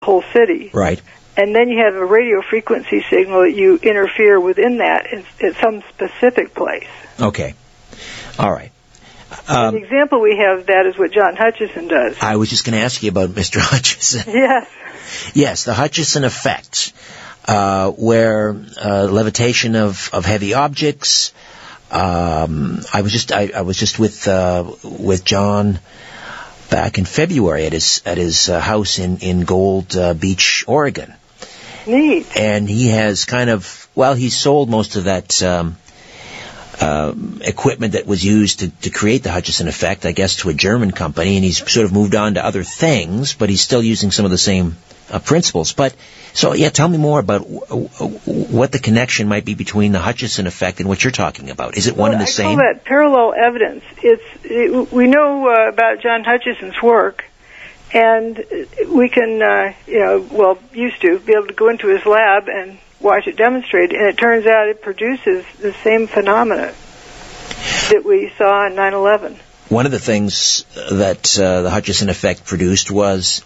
whole city. Right. And then you have a radio frequency signal that you interfere within that at some specific place. Okay. All right. The example we have of that is what John Hutchison does. I was just going to ask you about Mr. Hutchison. Yes. Yes, the Hutchison effect, where levitation of heavy objects. I was just with John back in February at his house in Gold Beach, Oregon. Neat. And he has he's sold most of that equipment that was used to create the Hutchison effect, I guess, to a German company, and he's sort of moved on to other things, but he's still using some of the same principles. But so, tell me more about what the connection might be between the Hutchison effect and what you're talking about. Is it one and the same? I call that parallel evidence. We know about John Hutchison's work, and we can, used to be able to go into his lab and watch it demonstrate, and it turns out it produces the same phenomena that we saw in 9/11. One of the things that the Hutchison effect produced was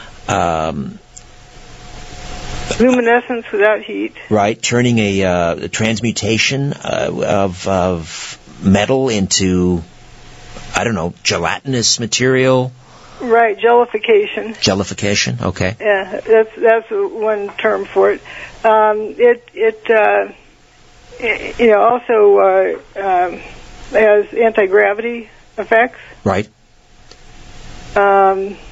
luminescence without heat. Right, turning a transmutation of metal into, gelatinous material. Right, jellification. Jellification, okay. Yeah, that's one term for it. It also has anti-gravity effects. Right. And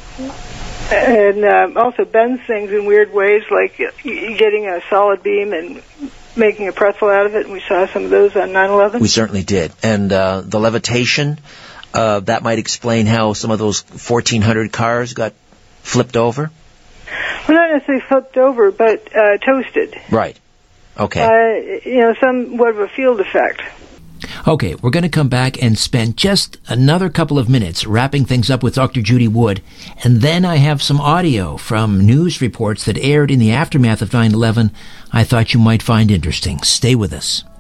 also bends things in weird ways, like getting a solid beam and making a pretzel out of it, and we saw some of those on 9/11. We certainly did. And the levitation, that might explain how some of those 1,400 cars got flipped over? Well, not necessarily flipped over, but toasted. Right. Okay. Somewhat of a field effect. Okay, we're going to come back and spend just another couple of minutes wrapping things up with Dr. Judy Wood, and then I have some audio from news reports that aired in the aftermath of 9/11 I thought you might find interesting. Stay with us.